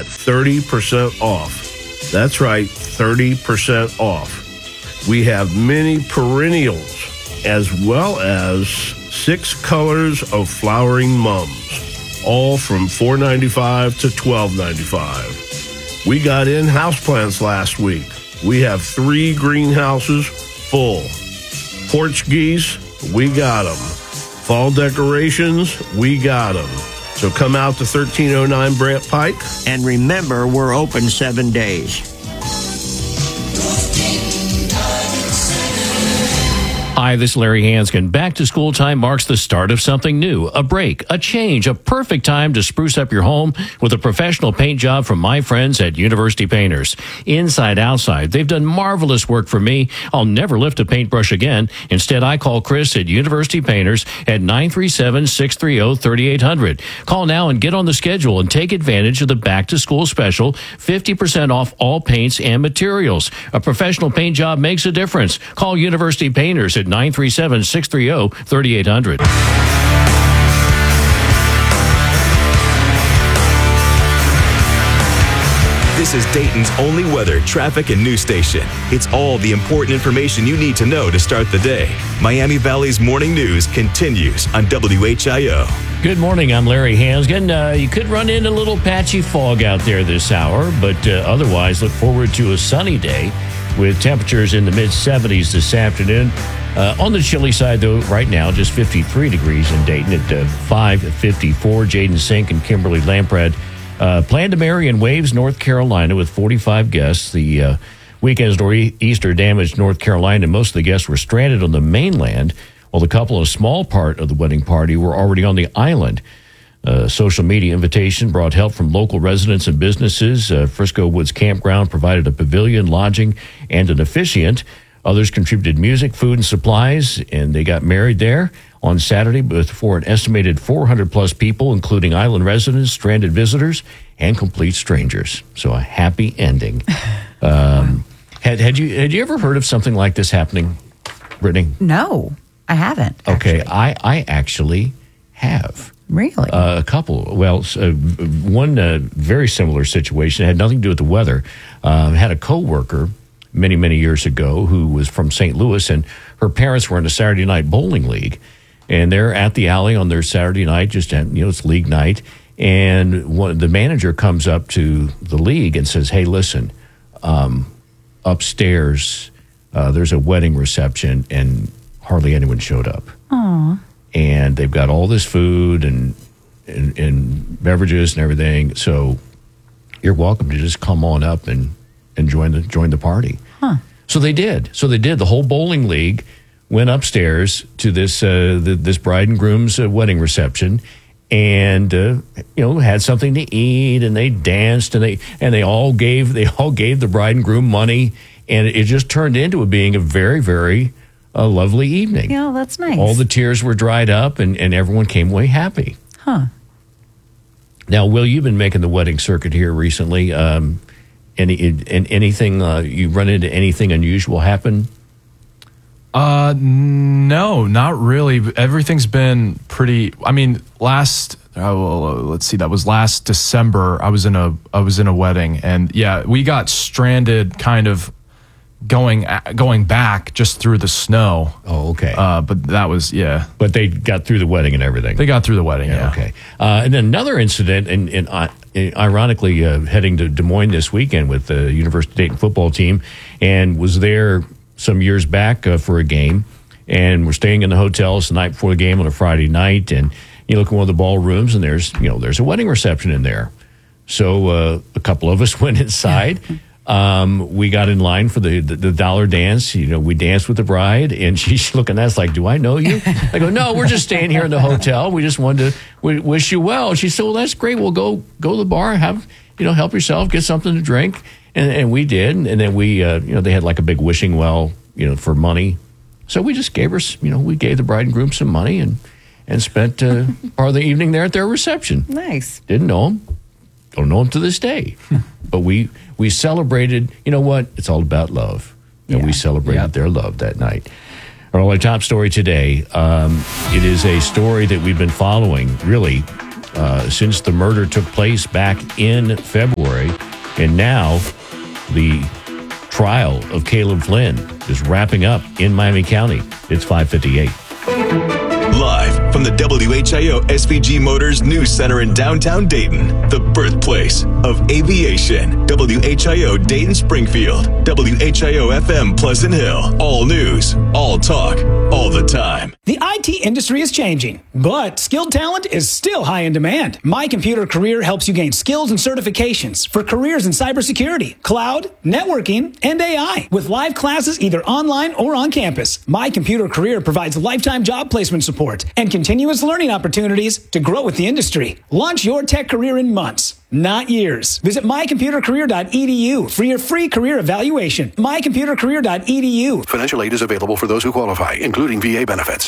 at 30% off. That's right, 30% off. We have many perennials as well as 6 colors of flowering mums, all from $4.95 to $12.95. We got in houseplants last week. We have 3 greenhouses full. Porch geese, we got them. Fall decorations, we got them. So come out to 1309 Brant Pike. And remember, we're open 7 days. Hi, this is Larry Hanskin. Back to school time marks the start of something new, a break, a change, a perfect time to spruce up your home with a professional paint job from my friends at University Painters. Inside, outside, they've done marvelous work for me. I'll never lift a paintbrush again. Instead, I call Chris at University Painters at 937-630-3800. Call now and get on the schedule and take advantage of the back to school special, 50% off all paints and materials. A professional paint job makes a difference. Call University Painters at 937-630-3800. This is Dayton's only weather, traffic, and news station. It's all the important information you need to know to start the day. Miami Valley's Morning News continues on WHIO. Good morning, I'm Larry Hanskin. You could run into a little patchy fog out there this hour, but otherwise look forward to a sunny day with temperatures in the mid-70s this afternoon. On the chilly side, though, right now, just 53 degrees in Dayton at 5:54. Jaden Sink and Kimberly Lamprad plan to marry in Waves, North Carolina, with 45 guests. The weekend's nor'easter damaged North Carolina, and most of the guests were stranded on the mainland, while the couple, a small part of the wedding party, were already on the island. Social media invitation brought help from local residents and businesses. Frisco Woods Campground provided a pavilion, lodging, and an officiant. Others contributed music, food, and supplies, and they got married there on Saturday for an estimated 400-plus people, including island residents, stranded visitors, and complete strangers. So a happy ending. Wow. Had you ever heard of something like this happening, Brittany? No, I haven't. Okay, I actually have. Really? A couple. Well, one very similar situation. It had nothing to do with the weather. Had a coworker many, many years ago who was from St. Louis, and her parents were in a Saturday night bowling league. And they're at the alley on their Saturday night, just it's league night. And the manager comes up to the league and says, "Hey, listen, upstairs there's a wedding reception, and hardly anyone showed up. Aww. And they've got all this food and beverages and everything. So you're welcome to just come on up and join the party." Huh. So they did. The whole bowling league went upstairs to this this bride and groom's wedding reception, and had something to eat, and they danced, and they all gave the bride and groom money, and it just turned into it being a very, very lovely evening. Yeah, that's nice. All the tears were dried up, and everyone came away happy. Huh. Now, Will, you've been making the wedding circuit here recently. Anything you run into anything unusual happen? No, not really. Everything's been pretty. I mean, let's see. That was last December. I was in a wedding, and yeah, we got stranded, kind of going back just through the snow. Oh, okay. But that was But they got through the wedding and everything. They got through the wedding. Yeah. Okay. And then another incident, and ironically, heading to Des Moines this weekend with the University of Dayton football team, and was there some years back for a game, and we're staying in the hotels the night before the game on a Friday night, and you look in one of the ballrooms, and there's a wedding reception in there. So a couple of us went inside. We got in line for the dollar dance. We danced with the bride, and she's looking at us like, "Do I know you?" I go, "No, we're just staying here in the hotel. We just wanted to wish you well." She said, "Well, that's great. We'll go to the bar, have help yourself, get something to drink." And we did, and then we they had like a big wishing well, for money. So we just gave her, we gave the bride and groom some money and spent part of the evening there at their reception. Nice. Didn't know them. Don't know them to this day. But we celebrated, it's all about love. And we celebrated their love that night. Our top story today, it is a story that we've been following, really, since the murder took place back in February. And now the trial of Caleb Flynn is wrapping up in Miami County. It's 5:58. Live from the WHIO SVG Motors News Center in downtown Dayton, the birthplace of aviation. WHIO Dayton Springfield, WHIO FM Pleasant Hill. All news, all talk, all the time. The IT industry is changing, but skilled talent is still high in demand. My Computer Career helps you gain skills and certifications for careers in cybersecurity, cloud, networking, and AI. With live classes either online or on campus, My Computer Career provides lifetime job placement support and continuous learning opportunities to grow with the industry. Launch your tech career in months, not years. Visit mycomputercareer.edu for your free career evaluation. mycomputercareer.edu. Financial aid is available for those who qualify, including VA benefits.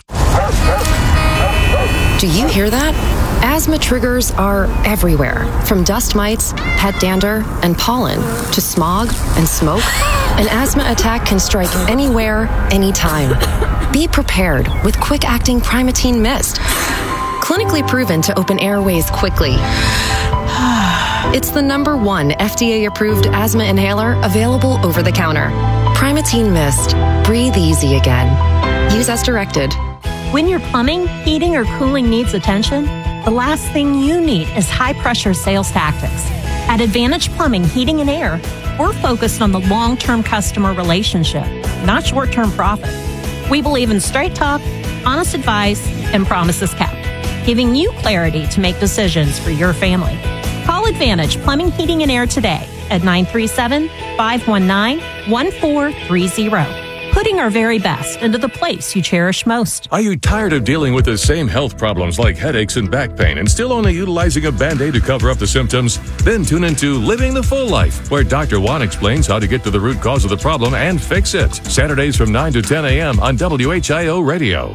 Do you hear that? Asthma triggers are everywhere, from dust mites, pet dander, and pollen, to smog and smoke. An asthma attack can strike anywhere, anytime. Be prepared with quick-acting Primatene Mist. Clinically proven to open airways quickly. It's the #1 FDA-approved asthma inhaler available over the counter. Primatene Mist. Breathe easy again. Use as directed. When your plumbing, heating, or cooling needs attention, the last thing you need is high-pressure sales tactics. At Advantage Plumbing, Heating, and Air, we're focused on the long-term customer relationship, not short-term profit. We believe in straight talk, honest advice, and promises kept, giving you clarity to make decisions for your family. Call Advantage Plumbing, Heating, and Air today at 937-519-1430. Putting our very best into the place you cherish most. Are you tired of dealing with the same health problems like headaches and back pain and still only utilizing a Band-Aid to cover up the symptoms? Then tune into Living the Full Life, where Dr. Juan explains how to get to the root cause of the problem and fix it. Saturdays from 9 to 10 a.m. on WHIO Radio.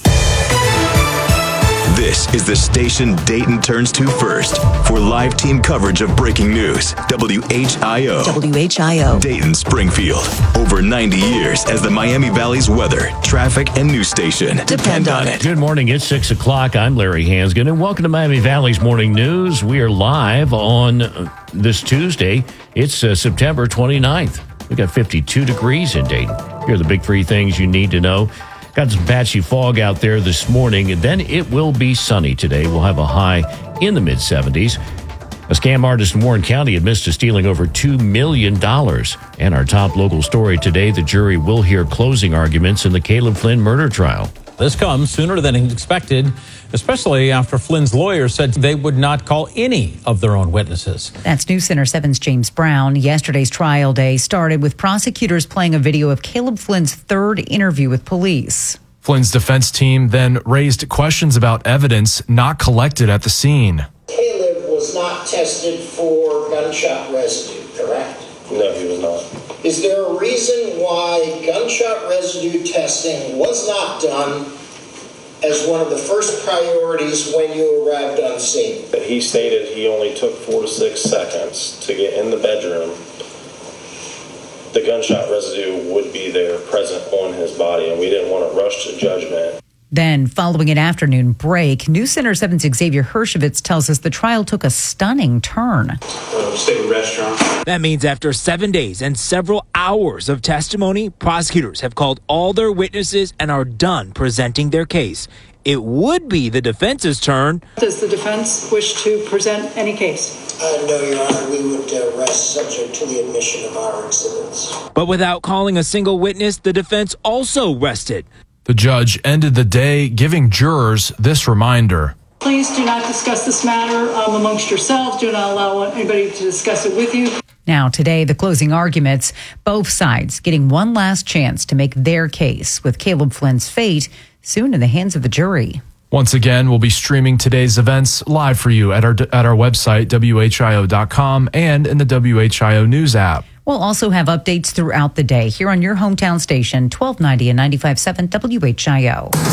This is the station Dayton turns to first for live team coverage of breaking news. WHIO. WHIO. Dayton Springfield. Over 90 years as the Miami Valley's weather, traffic, and news station. Depend on it. Good morning. It's 6 o'clock. I'm Larry Hansgen, and welcome to Miami Valley's Morning News. We are live on this Tuesday. It's September 29th. We got 52 degrees in Dayton. Here are the big three things you need to know. Got some patchy fog out there this morning, and then it will be sunny today. We'll have a high in the mid-70s. A scam artist in Warren County admits to stealing over $2 million. And our top local story today, the jury will hear closing arguments in the Caleb Flynn murder trial. This comes sooner than expected, especially after Flynn's lawyer said they would not call any of their own witnesses. That's News Center 7's James Brown. Yesterday's trial day started with prosecutors playing a video of Caleb Flynn's third interview with police. Flynn's defense team then raised questions about evidence not collected at the scene. Caleb was not tested for gunshot residue, correct? No, he was not. Is there a reason why gunshot residue testing was not done as one of the first priorities when you arrived on scene? He stated he only took 4 to 6 seconds to get in the bedroom. The gunshot residue would be there present on his body, and we didn't want to rush to judgment. Then, following an afternoon break, News Center 7's Xavier Hershevitz tells us the trial took a stunning turn. State restaurant. That means after 7 days and several hours of testimony, prosecutors have called all their witnesses and are done presenting their case. It would be the defense's turn. Does the defense wish to present any case? No, Your Honor. We would rest subject to the admission of our exhibits. But without calling a single witness, the defense also rested. The judge ended the day giving jurors this reminder. Please do not discuss this matter amongst yourselves. Do not allow anybody to discuss it with you. Now, today, the closing arguments, both sides getting one last chance to make their case, with Caleb Flynn's fate soon in the hands of the jury. Once again, we'll be streaming today's events live for you at our website, WHIO.com, and in the WHIO News app. We'll also have updates throughout the day here on your hometown station, 1290 and 95.7 WHIO.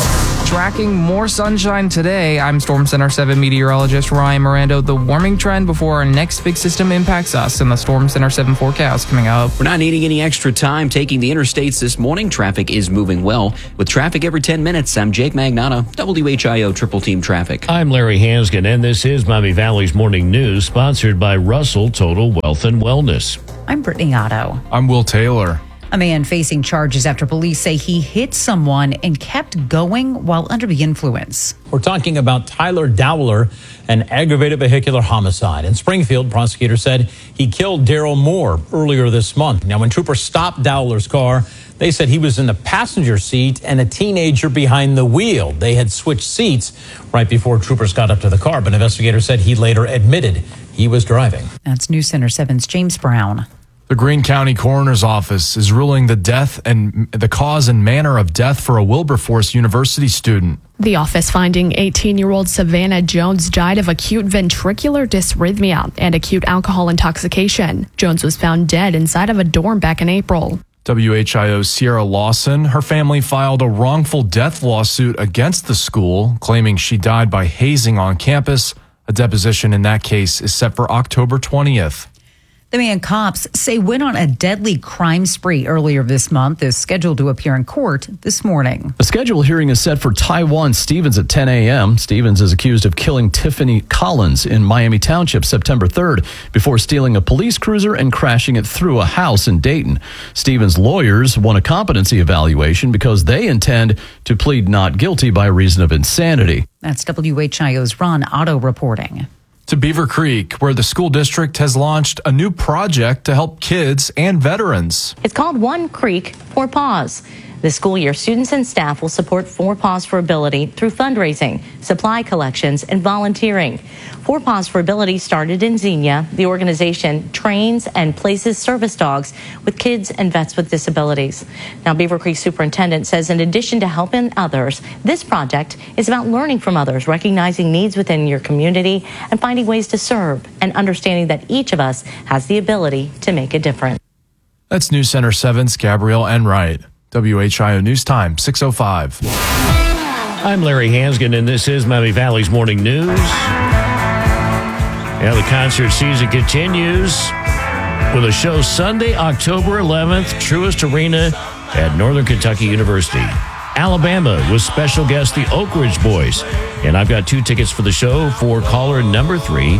tracking more sunshine today. I'm Storm Center 7 meteorologist Ryan Mirando. The warming trend before our next big system impacts us in the Storm Center 7 forecast coming up. We're not needing any extra time taking the interstates this morning. Traffic is moving well. With traffic every 10 minutes, I'm Jake Magnotta, WHIO Triple Team Traffic. I'm Larry Hansgen, and this is Miami Valley's Morning News, sponsored by Russell Total Wealth and Wellness. I'm Brittany Otto. I'm Will Taylor. A man facing charges after police say he hit someone and kept going while under the influence. We're talking about Tyler Dowler, an aggravated vehicular homicide. In Springfield, prosecutors said he killed Daryl Moore earlier this month. Now, when troopers stopped Dowler's car, they said he was in the passenger seat and a teenager behind the wheel. They had switched seats right before troopers got up to the car, but investigators said he later admitted he was driving. That's News Center 7's James Brown. The Greene County Coroner's Office is ruling the death and the cause and manner of death for a Wilberforce University student. The office finding 18-year-old Savannah Jones died of acute ventricular dysrhythmia and acute alcohol intoxication. Jones was found dead inside of a dorm back in April. WHIO's Sierra Lawson, her family filed a wrongful death lawsuit against the school, claiming she died by hazing on campus. A deposition in that case is set for October 20th. The man cops say went on a deadly crime spree earlier this month is scheduled to appear in court this morning. A scheduled hearing is set for Taiwan Stevens at 10 a.m. Stevens is accused of killing Tiffany Collins in Miami Township September 3rd before stealing a police cruiser and crashing it through a house in Dayton. Stevens' lawyers won a competency evaluation because they intend to plead not guilty by reason of insanity. That's WHIO's Ron Otto reporting. To Beaver Creek, where the school district has launched a new project to help kids and veterans. It's called One Creek, Four Paws. This school year, students and staff will support Four Paws for Ability through fundraising, supply collections, and volunteering. Four Paws for Ability started in Xenia. The organization trains and places service dogs with kids and vets with disabilities. Now, Beaver Creek Superintendent says in addition to helping others, this project is about learning from others, recognizing needs within your community, and finding ways to serve, and understanding that each of us has the ability to make a difference. That's News Center 7's Gabrielle Enright. WHIO News Time, 6:05. I'm Larry Hansgen, and this is Miami Valley's Morning News. Yeah, the concert season continues with a show Sunday, October 11th, Truist Arena at Northern Kentucky University. Alabama with special guest the Oak Ridge Boys. And I've got 2 tickets for the show for caller number 3,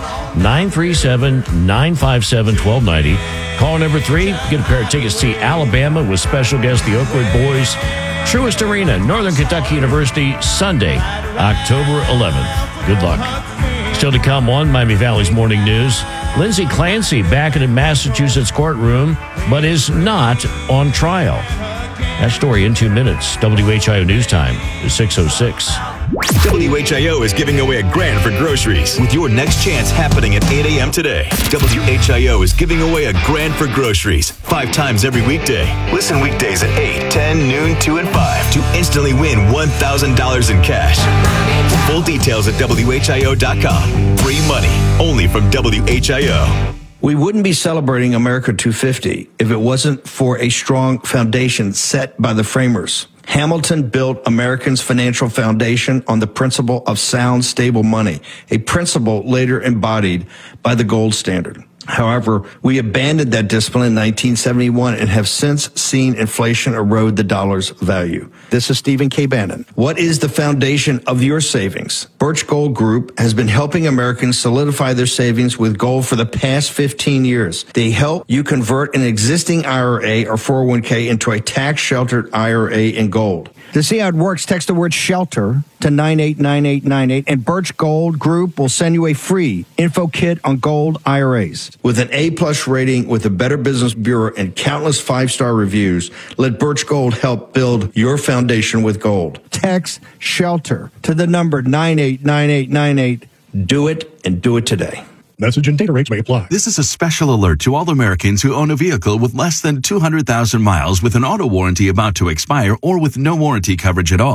937-957-1290. Caller number 3, get a pair of tickets to see Alabama with special guest the Oak Ridge Boys. Truist Arena, Northern Kentucky University, Sunday, October 11th. Good luck. Still to come on Miami Valley's Morning News, Lindsay Clancy back in a Massachusetts courtroom, but is not on trial. That story in 2 minutes. WHIO News Time is 6:06. WHIO is giving away $1,000 for groceries with your next chance happening at 8 a.m. today. WHIO is giving away $1,000 for groceries 5 times every weekday. Listen weekdays at 8, 10, noon, 2, and 5 to instantly win $1,000 in cash. Full details at WHIO.com. Free money only from WHIO. We wouldn't be celebrating America 250 if it wasn't for a strong foundation set by the framers. Hamilton built Americans' financial foundation on the principle of sound, stable money, a principle later embodied by the gold standard. However, we abandoned that discipline in 1971 and have since seen inflation erode the dollar's value. This is Stephen K. Bannon. What is the foundation of your savings? Birch Gold Group has been helping Americans solidify their savings with gold for the past 15 years. They help you convert an existing IRA or 401k into a tax-sheltered IRA in gold. To see how it works, text the word SHELTER to 989898, and Birch Gold Group will send you a free info kit on gold IRAs. With an A-plus rating with the Better Business Bureau and countless 5-star reviews, let Birch Gold help build your foundation with gold. Text SHELTER to the number 989898. Do it, and do it today. Message and data rates may apply. This is a special alert to all Americans who own a vehicle with less than 200,000 miles with an auto warranty about to expire or with no warranty coverage at all.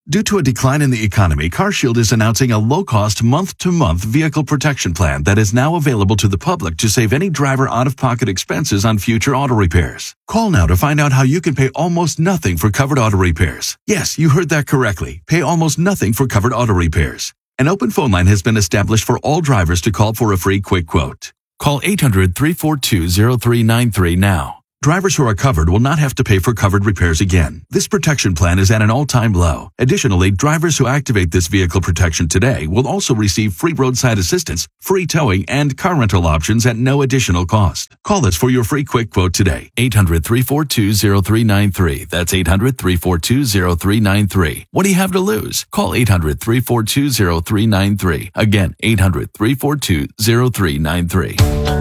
Due to a decline in the economy, CarShield is announcing a low-cost month-to-month vehicle protection plan that is now available to the public to save any driver out-of-pocket expenses on future auto repairs. Call now to find out how you can pay almost nothing for covered auto repairs. Yes, you heard that correctly. Pay almost nothing for covered auto repairs. An open phone line has been established for all drivers to call for a free quick quote. Call 800-342-0393 now. Drivers who are covered will not have to pay for covered repairs again. This protection plan is at an all-time low. Additionally, drivers who activate this vehicle protection today will also receive free roadside assistance, free towing, and car rental options at no additional cost. Call us for your free quick quote today. 800-342-0393. That's 800-342-0393. What do you have to lose? Call 800-342-0393. Again, 800-342-0393.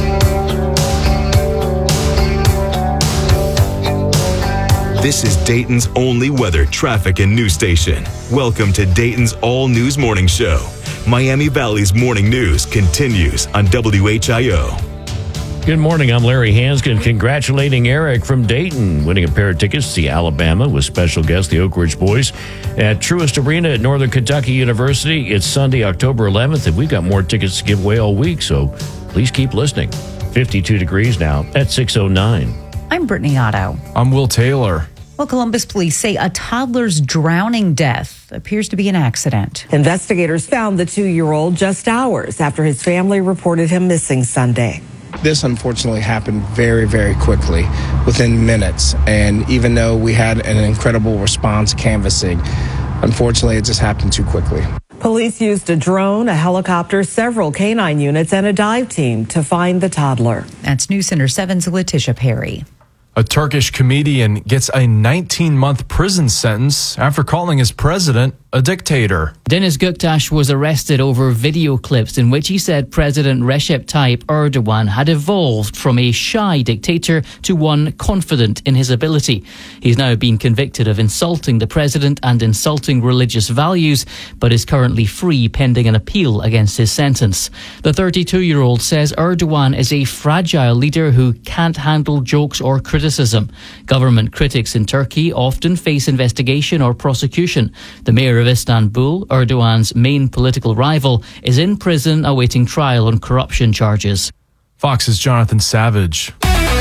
This is Dayton's only weather, traffic, and news station. Welcome to Dayton's All News Morning Show. Miami Valley's morning news continues on WHIO. Good morning. I'm Larry Hanskin, congratulating Eric from Dayton, winning a pair of tickets to see Alabama with special guest the Oak Ridge Boys at Truist Arena at Northern Kentucky University. It's Sunday, October 11th, and we've got more tickets to give away all week, so please keep listening. 52 degrees now at 6:09. I'm Brittany Otto. I'm Will Taylor. Well, Columbus police say a toddler's drowning death appears to be an accident. Investigators found the 2-year-old just hours after his family reported him missing Sunday. This unfortunately happened very, very quickly, within minutes. And even though we had an incredible response canvassing, unfortunately it just happened too quickly. Police used a drone, a helicopter, several canine units, and a dive team to find the toddler. That's News Center 7's Letitia Perry. A Turkish comedian gets a 19-month prison sentence after calling his president a dictator. Deniz Göktaş was arrested over video clips in which he said President Recep Tayyip Erdogan had evolved from a shy dictator to one confident in his ability. He's now been convicted of insulting the president and insulting religious values, but is currently free pending an appeal against his sentence. The 32-year-old says Erdogan is a fragile leader who can't handle jokes or criticism. Government critics in Turkey often face investigation or prosecution. The mayor of Istanbul, Erdogan's main political rival, is in prison awaiting trial on corruption charges. Fox's Jonathan Savage.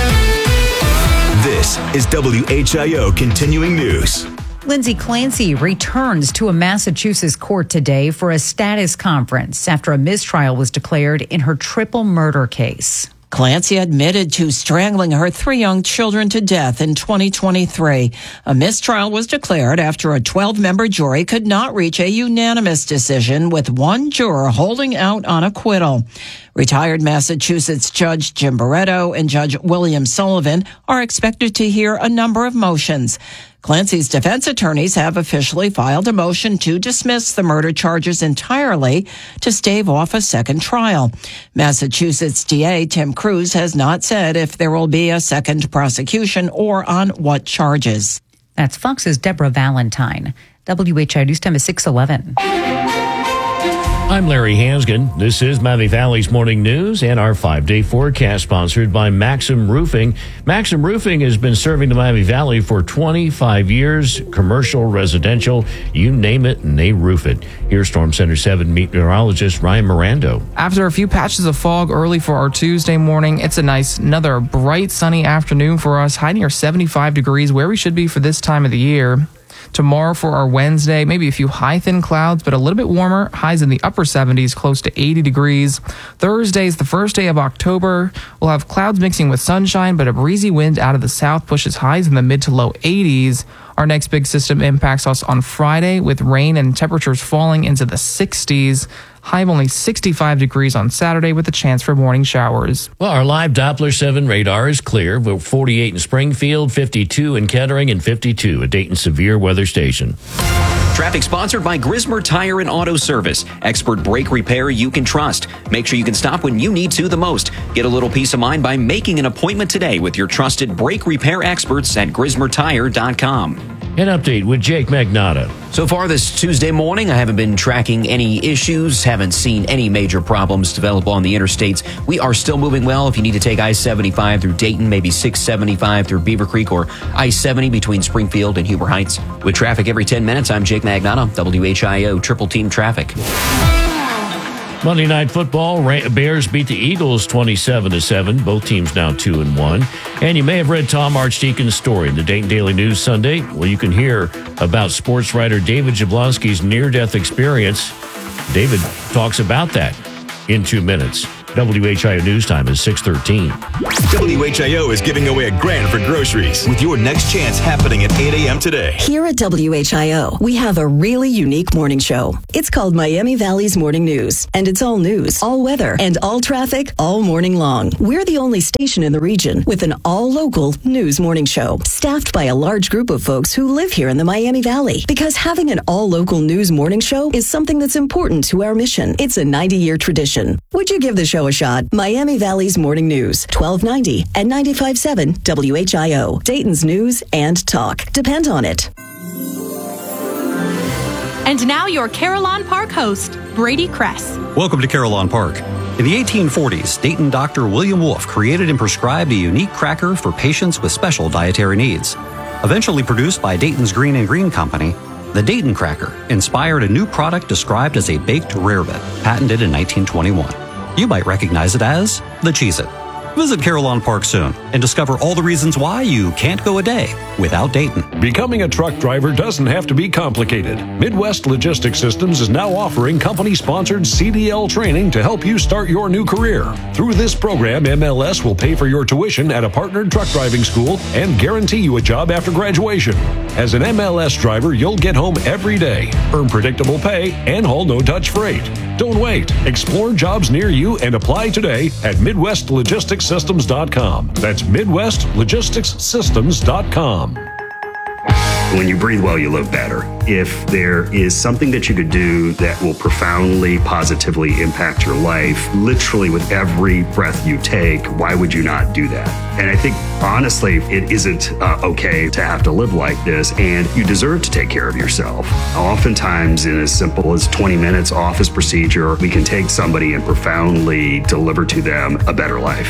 This is WHIO Continuing News. Lindsay Clancy returns to a Massachusetts court today for a status conference after a mistrial was declared in her triple murder case. Clancy admitted to strangling her 3 young children to death in 2023. A mistrial was declared after a 12-member jury could not reach a unanimous decision, with one juror holding out on acquittal. Retired Massachusetts Judge Jim Barretto and Judge William Sullivan are expected to hear a number of motions. Clancy's defense attorneys have officially filed a motion to dismiss the murder charges entirely to stave off a second trial. Massachusetts DA Tim Cruz has not said if there will be a second prosecution or on what charges. That's Fox's Deborah Valentine. WHI News Time is 6:11. I'm Larry Hanskin. This is Miami Valley's Morning News and our 5-day forecast, sponsored by Maxim Roofing. Maxim Roofing has been serving the Miami Valley for 25 years, commercial, residential, you name it, and they roof it. Here's Storm Center 7 meteorologist Ryan Mirando. After a few patches of fog early for our Tuesday morning, it's another bright, sunny afternoon for us, high near 75 degrees, where we should be for this time of the year. Tomorrow for our Wednesday, maybe a few high thin clouds, but a little bit warmer. Highs in the upper 70s, close to 80 degrees. Thursday is the first day of October. We'll have clouds mixing with sunshine, but a breezy wind out of the south pushes highs in the mid to low 80s. Our next big system impacts us on Friday with rain and temperatures falling into the 60s. High of only 65 degrees on Saturday with a chance for morning showers. Well, our live Doppler 7 radar is clear. We're 48 in Springfield, 52 in Kettering, and 52 at Dayton Severe Weather Station. Traffic sponsored by Grismer Tire and Auto Service. Expert brake repair you can trust. Make sure you can stop when you need to the most. Get a little peace of mind by making an appointment today with your trusted brake repair experts at GrismerTire.com. An update with Jake Magnotta. So far this Tuesday morning, I haven't been tracking any issues, haven't seen any major problems develop on the interstates. We are still moving well. If you need to take I-75 through Dayton, maybe 675 through Beaver Creek, or I-70 between Springfield and Huber Heights. With traffic every 10 minutes, I'm Jake Magnotta, WHIO Triple Team Traffic. Monday Night Football, Bears beat the Eagles 27-7. Both teams now 2-1. And you may have read Tom Archdeacon's story in the Dayton Daily News Sunday. Well, you can hear about sports writer David Jablonski's near-death experience. David talks about that in 2 minutes. WHIO News Time is 6:13. WHIO is giving away $1,000 for groceries with your next chance happening at 8 a.m. today. Here at WHIO, we have a really unique morning show. It's called Miami Valley's Morning News, and it's all news, all weather, and all traffic all morning long. We're the only station in the region with an all-local news morning show, staffed by a large group of folks who live here in the Miami Valley. Because having an all-local news morning show is something that's important to our mission. It's a 90-year tradition. Would you give the show a shot? Miami Valley's Morning News, 1290 and 95.7 WHIO. Dayton's news and talk. Depend on it. And now your Carillon Park host, Brady Kress. Welcome to Carillon Park. In the 1840s, Dayton doctor William Wolfe created and prescribed a unique cracker for patients with special dietary needs. Eventually produced by Dayton's Green and Green Company, the Dayton Cracker inspired a new product described as a baked rarebit, patented in 1921. You might recognize it as the Cheez-It. Visit Carillon Park soon and discover all the reasons why you can't go a day without Dayton. Becoming a truck driver doesn't have to be complicated. Midwest Logistics Systems is now offering company-sponsored CDL training to help you start your new career. Through this program, MLS will pay for your tuition at a partnered truck driving school and guarantee you a job after graduation. As an MLS driver, you'll get home every day, earn predictable pay, and haul no-touch freight. Don't wait. Explore jobs near you and apply today at MidwestLogisticsSystems.com. That's MidwestLogisticsSystems.com. When you breathe well, you live better. If there is something that you could do that will profoundly, positively impact your life, literally with every breath you take, why would you not do that? And I think, honestly, it isn't okay to have to live like this, and you deserve to take care of yourself. Oftentimes, in as simple as 20 minutes office procedure, we can take somebody and profoundly deliver to them a better life.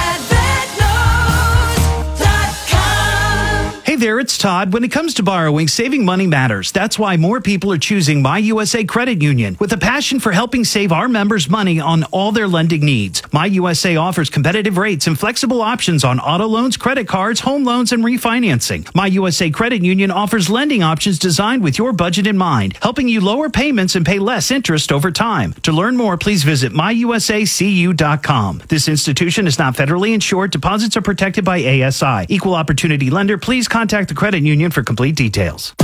Hey there, it's Todd. When it comes to borrowing, saving money matters. That's why more people are choosing My USA Credit Union with a passion for helping save our members money on all their lending needs. My USA offers competitive rates and flexible options on auto loans, credit cards, home loans, and refinancing. My USA Credit Union offers lending options designed with your budget in mind, helping you lower payments and pay less interest over time. To learn more, please visit myusacu.com. This institution is not federally insured. Deposits are protected by ASI. Equal opportunity lender. Please contact the credit union for complete details.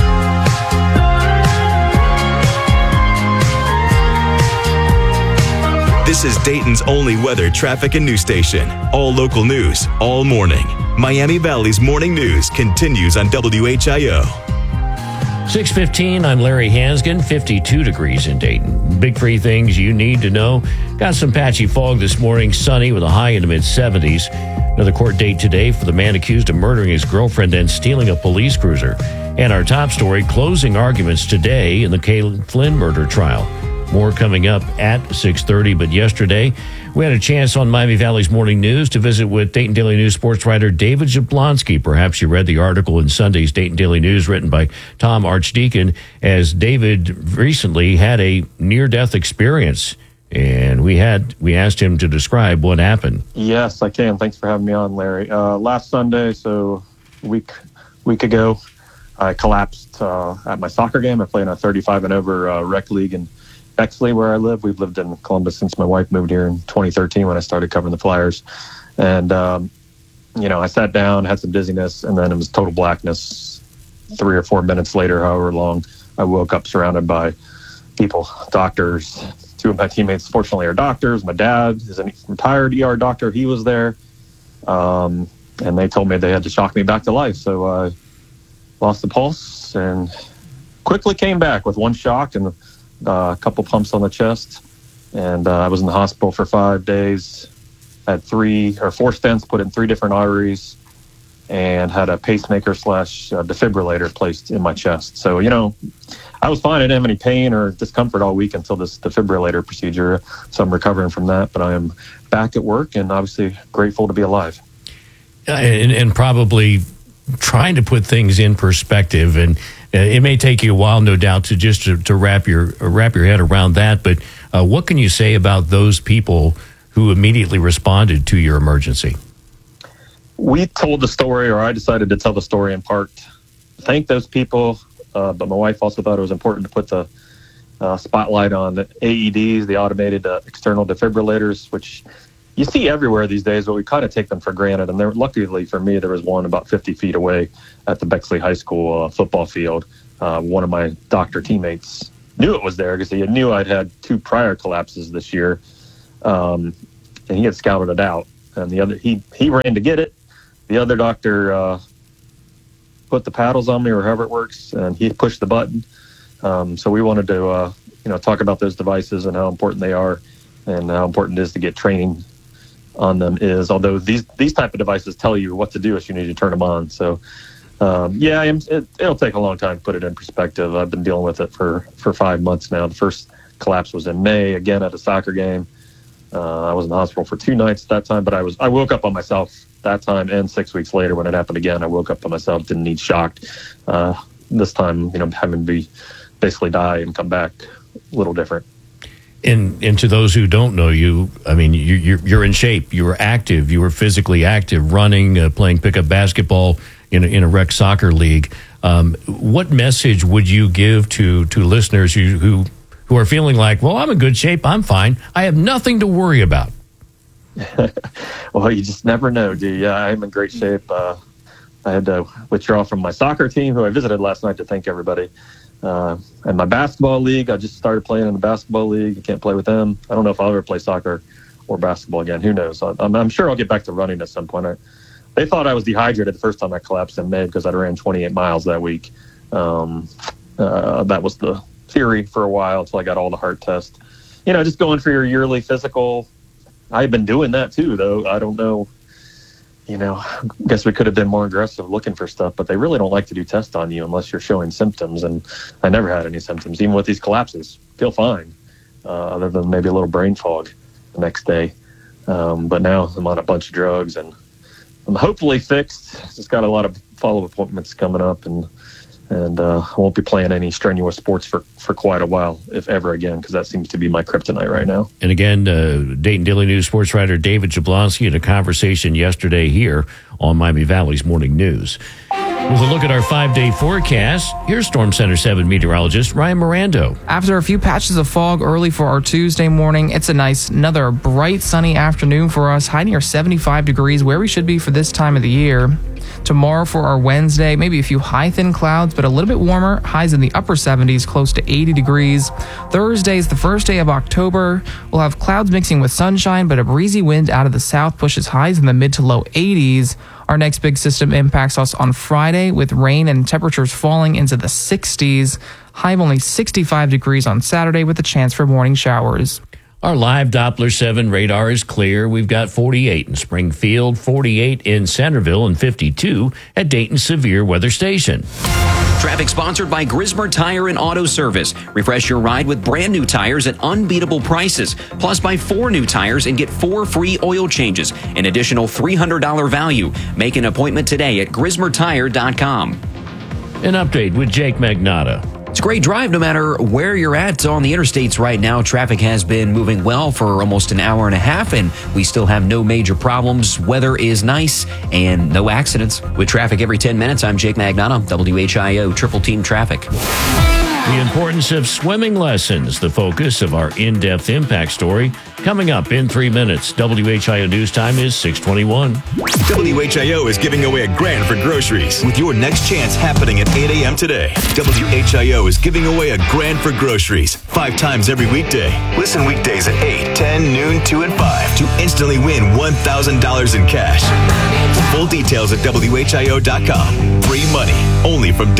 This is Dayton's only weather, traffic, and news station. All local news, all morning. Miami Valley's Morning News continues on WHIO. 6:15, I'm Larry Hansgen, 52 degrees in Dayton. Big three things you need to know. Got some patchy fog this morning, sunny with a high in the mid-70s. Another court date today for the man accused of murdering his girlfriend and stealing a police cruiser. And our top story, closing arguments today in the Caleb Flynn murder trial. More coming up at 6:30, but yesterday we had a chance on Miami Valley's Morning News to visit with Dayton Daily News sports writer David Jablonski. Perhaps you read the article in Sunday's Dayton Daily News written by Tom Archdeacon, as David recently had a near-death experience. And we asked him to describe what happened. Yes, I can. Thanks for having me on, Larry. Last Sunday, so a week ago, I collapsed at my soccer game. I play in a 35 and over rec league in Bexley, where I live. We've lived in Columbus since my wife moved here in 2013 when I started covering the Flyers. And, I sat down, had some dizziness, and then it was total blackness. 3 or 4 minutes later, however long, I woke up surrounded by people, doctors. 2 of my teammates, fortunately, are doctors. My dad is a retired ER doctor. He was there. And they told me they had to shock me back to life. So I lost the pulse and quickly came back with one shock and a couple pumps on the chest. And I was in the hospital for 5 days. Had 3 or 4 stents put in 3 different arteries. and had a pacemaker / defibrillator placed in my chest. So, I was fine. I didn't have any pain or discomfort all week until this defibrillator procedure. So I'm recovering from that, but I am back at work and obviously grateful to be alive. And probably trying to put things in perspective, and it may take you a while, no doubt, to wrap your head around that. But what can you say about those people who immediately responded to your emergency? We told the story, or I decided to tell the story in part. Thank those people, but my wife also thought it was important to put the spotlight on the AEDs, the automated external defibrillators, which you see everywhere these days, but we kind of take them for granted. And luckily for me, there was one about 50 feet away at the Bexley High School football field. One of my doctor teammates knew it was there because he knew I'd had 2 prior collapses this year, and he had scouted it out. And the other, he ran to get it. The other doctor put the paddles on me, or however it works, and he pushed the button. So we wanted to, talk about those devices and how important they are, and how important it is to get training on them. Although these type of devices tell you what to do if you need to turn them on. So it'll take a long time to put it in perspective. I've been dealing with it for 5 months now. The first collapse was in May, again at a soccer game. I was in the hospital for 2 nights at that time, but I woke up on myself that time, and 6 weeks later when it happened again, I woke up on myself, didn't need shocked. This time, having to basically die and come back a little different. And to those who don't know you, I mean, you're in shape. You were active. You were physically active, running, playing pickup basketball in a rec soccer league. What message would you give to listeners who are feeling like, well, I'm in good shape, I'm fine, I have nothing to worry about? Well, you just never know, do you? I'm in great shape. I had to withdraw from my soccer team, who I visited last night to thank everybody. And my basketball league, I just started playing in the basketball league. I can't play with them. I don't know if I'll ever play soccer or basketball again. Who knows? I'm sure I'll get back to running at some point. They thought I was dehydrated the first time I collapsed in May because I ran 28 miles that week. That was the theory for a while until I got all the heart tests. Just going for your yearly physical. I've been doing that too, though. I don't know. I guess we could have been more aggressive looking for stuff, but they really don't like to do tests on you unless you're showing symptoms. And I never had any symptoms, even with these collapses. Feel fine, other than maybe a little brain fog the next day. But now I'm on a bunch of drugs, and I'm hopefully fixed. Just got a lot of follow-up appointments coming up, and I won't be playing any strenuous sports for quite a while, if ever again, because that seems to be my kryptonite right now. And again, Dayton Daily News sports writer David Jablonski in a conversation yesterday here on Miami Valley's Morning News. With a look at our 5-day forecast, here's Storm Center 7 meteorologist Ryan Mirando. After a few patches of fog early for our Tuesday morning, it's another bright sunny afternoon for us, high near 75 degrees, where we should be for this time of the year. Tomorrow for our Wednesday, maybe a few high thin clouds, but a little bit warmer, highs in the upper 70s, close to 80 degrees. Thursday is the first day of October. We'll have clouds mixing with sunshine, but a breezy wind out of the south pushes highs in the mid to low 80s. Our next big system impacts us on Friday with rain and temperatures falling into the 60s. High of only 65 degrees on Saturday with a chance for morning showers. Our live Doppler 7 radar is clear. We've got 48 in Springfield, 48 in Centerville, and 52 at Dayton Severe Weather Station. Traffic sponsored by Grismer Tire and Auto Service. Refresh your ride with brand new tires at unbeatable prices. Plus, buy 4 new tires and get 4 free oil changes. An additional $300 value. Make an appointment today at GrismerTire.com. An update with Jake Magnotta. It's a great drive no matter where you're at on the interstates right now. Traffic has been moving well for almost an hour and a half, and we still have no major problems. Weather is nice and no accidents. With traffic every 10 minutes, I'm Jake Magnotta, WHIO Triple Team Traffic. The importance of swimming lessons, the focus of our in-depth impact story. Coming up in 3 minutes, WHIO News Time is 6:21. WHIO is giving away $1,000 for groceries with your next chance happening at 8 a.m. today. WHIO is giving away $1,000 for groceries 5 times every weekday. Listen weekdays at 8, 10, noon, 2, and 5 to instantly win $1,000 in cash. Full details at WHIO.com. Free money only from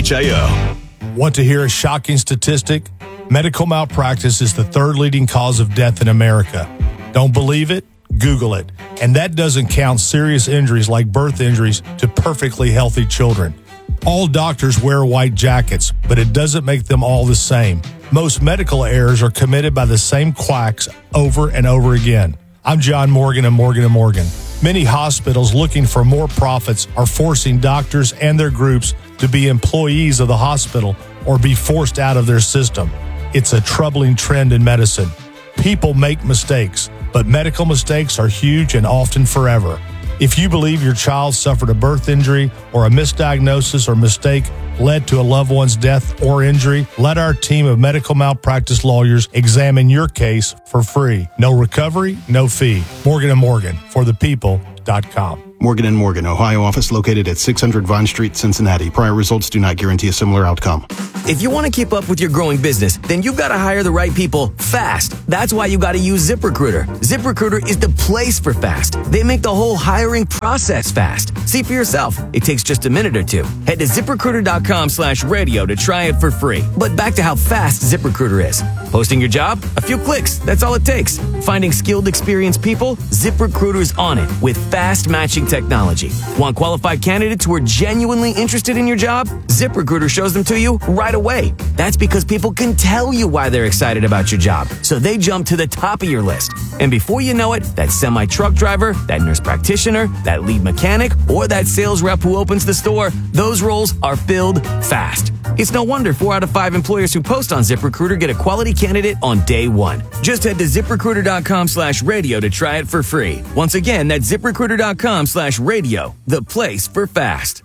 WHIO. Want to hear a shocking statistic? Medical malpractice is the 3rd leading cause of death in America. Don't believe it? Google it. And that doesn't count serious injuries like birth injuries to perfectly healthy children. All doctors wear white jackets, but it doesn't make them all the same. Most medical errors are committed by the same quacks over and over again. I'm John Morgan of Morgan & Morgan. Many hospitals looking for more profits are forcing doctors and their groups to be employees of the hospital or be forced out of their system. It's a troubling trend in medicine. People make mistakes, but medical mistakes are huge and often forever. If you believe your child suffered a birth injury or a misdiagnosis or mistake led to a loved one's death or injury, let our team of medical malpractice lawyers examine your case for free. No recovery, no fee. Morgan & Morgan, forthepeople.com. Morgan & Morgan, Ohio office located at 600 Vine Street, Cincinnati. Prior results do not guarantee a similar outcome. If you want to keep up with your growing business, then you've got to hire the right people fast. That's why you got to use ZipRecruiter. ZipRecruiter is the place for fast. They make the whole hiring process fast. See for yourself. It takes just a minute or two. Head to ZipRecruiter.com/radio to try it for free. But back to how fast ZipRecruiter is. Posting your job? A few clicks. That's all it takes. Finding skilled, experienced people? ZipRecruiter's on it with fast matching technology. Want qualified candidates who are genuinely interested in your job? ZipRecruiter shows them to you right away. That's because people can tell you why they're excited about your job, so they jump to the top of your list. And before you know it, that semi-truck driver, that nurse practitioner, that lead mechanic, or that sales rep who opens the store, those roles are filled fast. It's no wonder 4 out of 5 employers who post on ZipRecruiter get a quality candidate on day one. Just head to ZipRecruiter.com/radio to try it for free. Once again, that's ZipRecruiter.com/radio, the place for fast.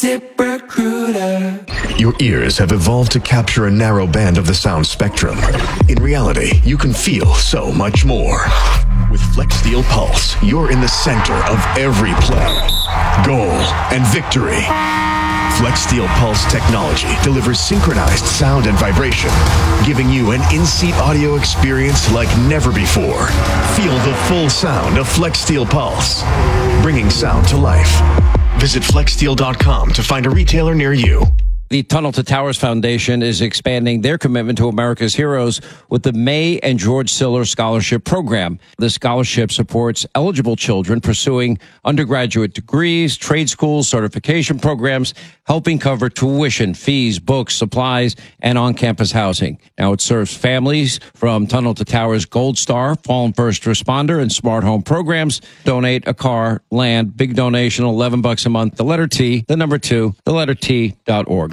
ZipRecruiter. Your ears have evolved to capture a narrow band of the sound spectrum. In reality, you can feel so much more. With FlexSteel Pulse, you're in the center of every play, goal, and victory. FlexSteel Pulse technology delivers synchronized sound and vibration, giving you an in-seat audio experience like never before. Feel the full sound of FlexSteel Pulse, bringing sound to life. Visit FlexSteel.com to find a retailer near you. The Tunnel to Towers Foundation is expanding their commitment to America's heroes with the May and George Siller Scholarship Program. The scholarship supports eligible children pursuing undergraduate degrees, trade schools, certification programs, helping cover tuition, fees, books, supplies, and on-campus housing. Now it serves families from Tunnel to Towers Gold Star, Fallen First Responder, and Smart Home programs. Donate a car, land, big donation, $11 a month. The letter T, the number 2, the letter T.org.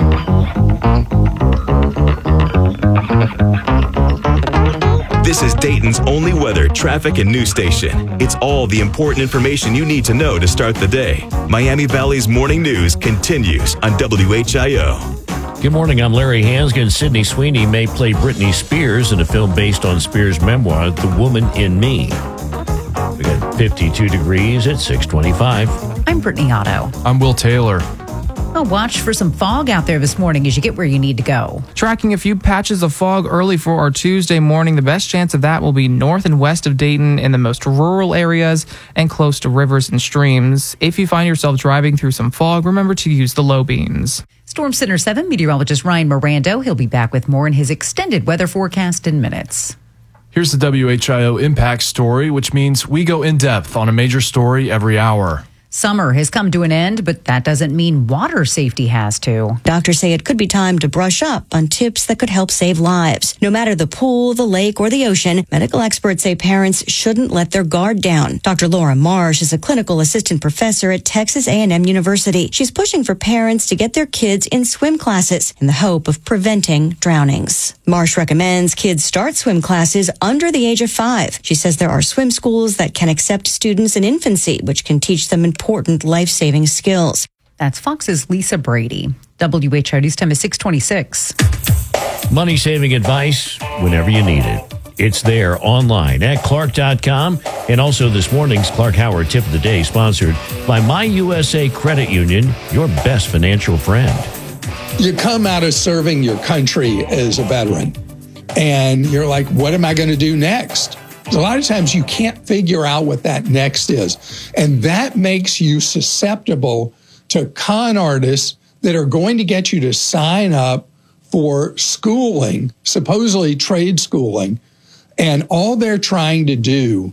This is Dayton's only weather, traffic, and news station. It's all the important information you need to know to start the day. Miami Valley's morning news continues on WHIO. Good morning, I'm Larry Hansgen. Sydney Sweeney may play Britney Spears in a film based on Spears' memoir, The Woman in Me. We got 52 degrees at 625. I'm Brittany Otto. I'm Will Taylor. Well, watch for some fog out there this morning as you get where you need to go. Tracking a few patches of fog early for our Tuesday morning. The best chance of that will be north and west of Dayton in the most rural areas and close to rivers and streams. If you find yourself driving through some fog, remember to use the low beams. Storm Center 7 meteorologist Ryan Mirando. He'll be back with more in his extended weather forecast in minutes. Here's the WHIO impact story, which means we go in depth on a major story every hour. Summer has come to an end, but that doesn't mean water safety has to. Doctors say it could be time to brush up on tips that could help save lives. No matter the pool, the lake, or the ocean, medical experts say parents shouldn't let their guard down. Dr. Laura Marsh is a clinical assistant professor at Texas A&M University. She's pushing for parents to get their kids in swim classes in the hope of preventing drownings. Marsh recommends kids start swim classes under the age of 5. She says there are swim schools that can accept students in infancy, which can teach them important life-saving skills. That's Fox's Lisa Brady. WHIO News Time is 626. Money-saving advice whenever you need it. It's there online at Clark.com. And also this morning's Clark Howard Tip of the Day, sponsored by My USA Credit Union, your best financial friend. You come out of serving your country as a veteran, and you're like, what am I going to do next? A lot of times you can't figure out what that next is. And that makes you susceptible to con artists that are going to get you to sign up for schooling, supposedly trade schooling. And all they're trying to do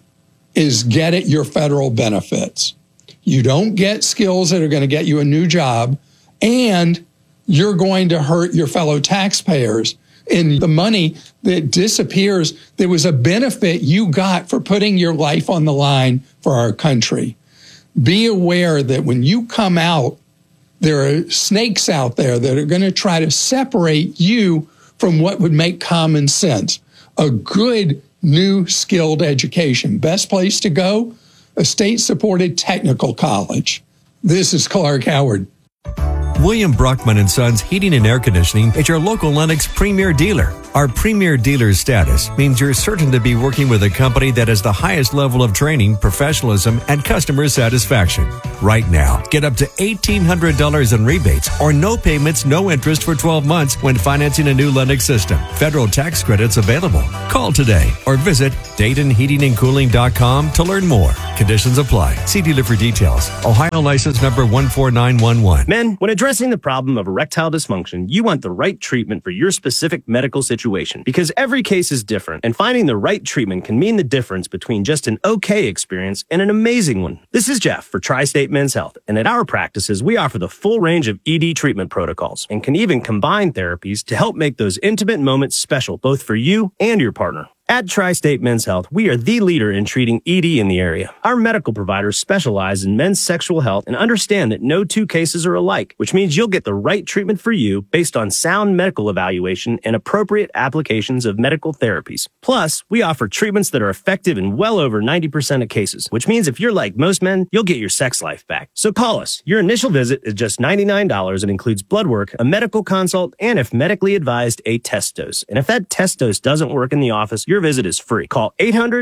is get at your federal benefits. You don't get skills that are going to get you a new job, and you're going to hurt your fellow taxpayers. And the money that disappears, there was a benefit you got for putting your life on the line for our country. Be aware that when you come out, there are snakes out there that are going to try to separate you from what would make common sense. A good, new, skilled education. Best place to go? A state-supported technical college. This is Clark Howard. William Brockman & Sons Heating and Air Conditioning is your local Lennox premier dealer. Our premier dealer status means you're certain to be working with a company that has the highest level of training, professionalism, and customer satisfaction. Right now, get up to $1,800 in rebates or no payments, no interest for 12 months when financing a new Lennox system. Federal tax credits available. Call today or visit DaytonHeatingandCooling.com to learn more. Conditions apply. See dealer for details. Ohio license number 14911. Men, when addressing the problem of erectile dysfunction, you want the right treatment for your specific medical situation because every case is different, and finding the right treatment can mean the difference between just an okay experience and an amazing one. This is Jeff for Tri-State Men's Health, and at our practices, we offer the full range of ED treatment protocols and can even combine therapies to help make those intimate moments special both for you and your partner. At Tri-State Men's Health, we are the leader in treating ED in the area. Our medical providers specialize in men's sexual health and understand that no two cases are alike, which means you'll get the right treatment for you based on sound medical evaluation and appropriate applications of medical therapies. Plus, we offer treatments that are effective in well over 90% of cases, which means if you're like most men, you'll get your sex life back. So call us. Your initial visit is just $99 and includes blood work, a medical consult, and if medically advised, a test dose. And if that test dose doesn't work in the office, your visit is free. Call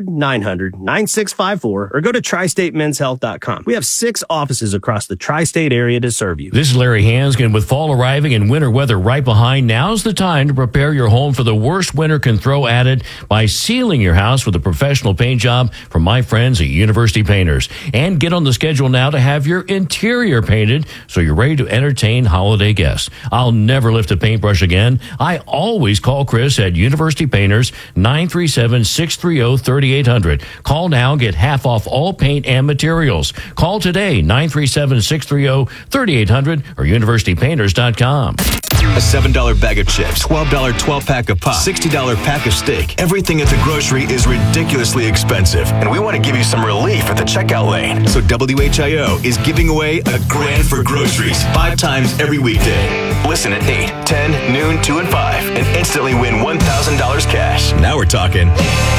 800-900-9654 or go to tristatemenshealth.com. We have 6 offices across the tri-state area to serve you. This is Larry Hansgen. With fall arriving and winter weather right behind, now's the time to prepare your home for the worst winter can throw at it by sealing your house with a professional paint job from my friends at University Painters. And get on the schedule now to have your interior painted so you're ready to entertain holiday guests. I'll never lift a paintbrush again. I always call Chris at University Painters, 937-630-3800. Call now, get half off all paint and materials. Call today, 937-630-3800 or universitypainters.com. A $7 bag of chips, $12 12-pack of pop, $60 pack of steak. Everything at the grocery is ridiculously expensive, and we want to give you some relief at the checkout lane. So WHIO is giving away a grand for groceries 5 times every weekday. Listen at 8, 10, noon, 2, and 5, and instantly win $1,000 cash. Now we're talking.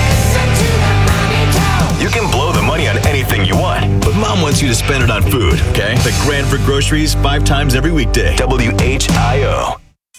You can blow the money on anything you want, but Mom wants you to spend it on food, okay? The grand for groceries 5 times every weekday. WHIO.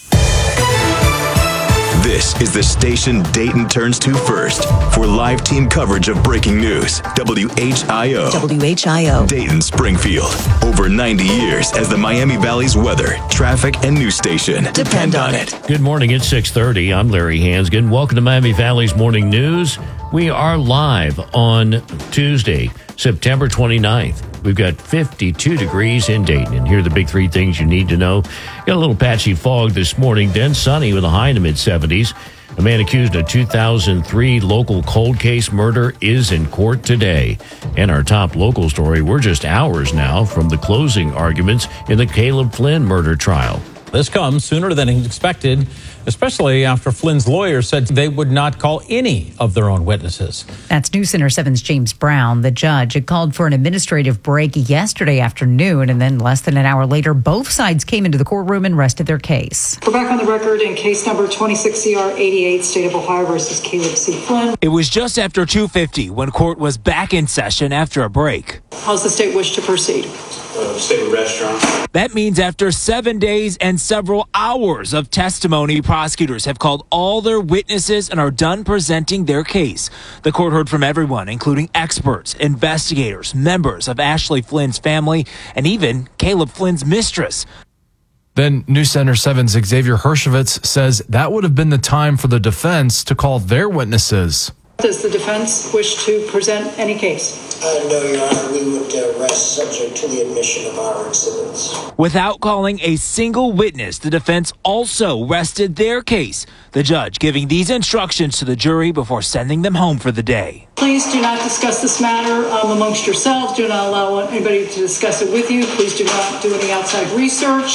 This is the station Dayton turns to first for live team coverage of breaking news. WHIO. WHIO. Dayton Springfield. Over 90 years as the Miami Valley's weather, traffic, and news station. Depend on it. Good morning. It's 6:30. I'm Larry Hansgen. Welcome to Miami Valley's Morning News. We are live on Tuesday, September 29th. We've got 52 degrees in Dayton. And here are the big 3 things you need to know. Got a little patchy fog this morning, then sunny with a high in the mid-70s. A man accused of a 2003 local cold case murder is in court today. And our top local story, we're just hours now from the closing arguments in the Caleb Flynn murder trial. This comes sooner than expected, especially after Flynn's lawyers said they would not call any of their own witnesses. That's News Center 7's James Brown. The judge had called for an administrative break yesterday afternoon, and then less than an hour later, both sides came into the courtroom and rested their case. We're back on the record in case number 26CR88, State of Ohio versus Caleb C. Flynn. It was just after 2:50 when court was back in session after a break. How's the state wish to proceed? Stay with restaurant. That means after 7 days and several hours of testimony, prosecutors have called all their witnesses and are done presenting their case. The court heard from everyone, including experts, investigators, members of Ashley Flynn's family, and even Caleb Flynn's mistress. Then News Center 7's Xavier Hershevitz says that would have been the time for the defense to call their witnesses. Does the defense wish to present any case? No, Your Honor, we would rest subject to the admission of our exhibits. Without calling a single witness, the defense also rested their case, the judge giving these instructions to the jury before sending them home for the day. Please do not discuss this matter amongst yourselves. Do not allow anybody to discuss it with you. Please do not do any outside research.